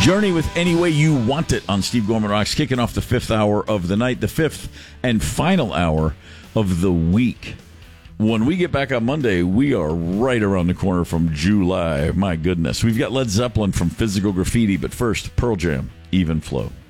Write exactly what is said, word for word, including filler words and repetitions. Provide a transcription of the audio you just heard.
Journey with Any Way You Want It on Steve Gorman Rocks, kicking off the fifth hour of the night, the fifth and final hour of the week. When we get back on Monday, we are right around the corner from July. My goodness. We've got Led Zeppelin from Physical Graffiti, but first, Pearl Jam, Even Flow.